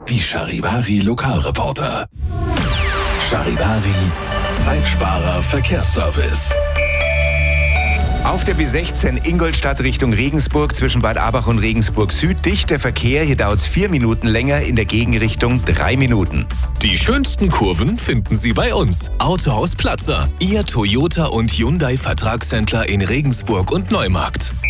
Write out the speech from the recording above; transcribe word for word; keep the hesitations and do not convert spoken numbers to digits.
Die Charivari Lokalreporter. Charivari, Zeitsparer Verkehrsservice. Auf der B sechzehn Ingolstadt Richtung Regensburg zwischen Bad Abach und Regensburg Süd dichter Verkehr. Hier dauert es vier Minuten länger, in der Gegenrichtung drei Minuten. Die schönsten Kurven finden Sie bei uns. Autohaus Platzer, Ihr Toyota und Hyundai Vertragshändler in Regensburg und Neumarkt.